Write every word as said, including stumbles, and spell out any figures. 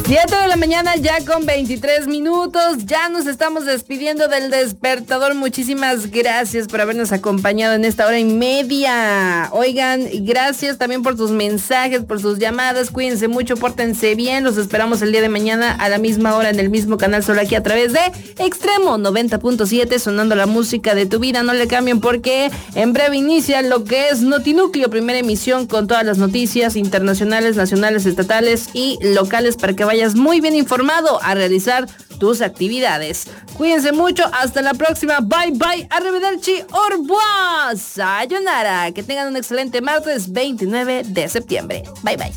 siete de la mañana ya con veintitrés minutos, ya nos estamos despidiendo del despertador. Muchísimas gracias por habernos acompañado en esta hora y media. Oigan, gracias también por sus mensajes, por sus llamadas. Cuídense mucho, pórtense bien. Los esperamos el día de mañana a la misma hora en el mismo canal, solo aquí a través de Extremo noventa punto siete, sonando la música de tu vida. No le cambien porque en breve inicia lo que es Notinúcleo, primera emisión con todas las noticias internacionales, nacionales, estatales y locales para que vayas muy bien informado a realizar tus actividades. Cuídense mucho, hasta la próxima, bye bye, arrivederci, au revoir, sayonara, que tengan un excelente martes veintinueve de septiembre, bye bye.